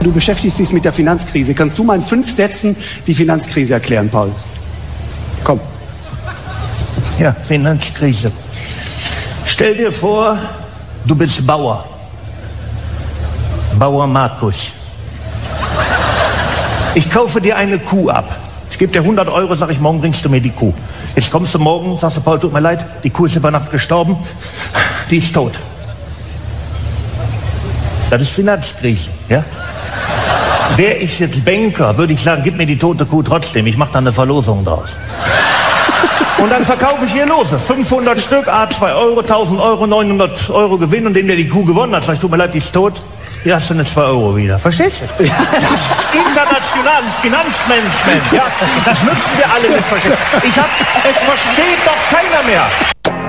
Du beschäftigst dich mit der Finanzkrise. Kannst du mal in 5 Sätzen die Finanzkrise erklären, Paul? Komm. Ja, Finanzkrise. Stell dir vor, du bist Bauer. Bauer Markus. Ich kaufe dir eine Kuh ab. Ich gebe dir 100 Euro, sag ich, morgen bringst du mir die Kuh. Jetzt kommst du morgen, sagst du, Paul, tut mir leid, die Kuh ist über Nacht gestorben, die ist tot. Das ist Finanzkrise, ja? Wäre ich jetzt Banker, würde ich sagen, gib mir die tote Kuh trotzdem, ich mache da eine Verlosung draus. Und dann verkaufe ich hier Lose. 500 Stück, A2 Euro, 1000 Euro, 900 Euro Gewinn. Und dem, der die Kuh gewonnen hat, sagt, tut mir leid, die ist tot. Hier hast du eine 2 Euro wieder. Verstehst du? Ja. Internationales Finanzmanagement. Ja, das müssen wir alle nicht verstehen. Es versteht doch keiner mehr.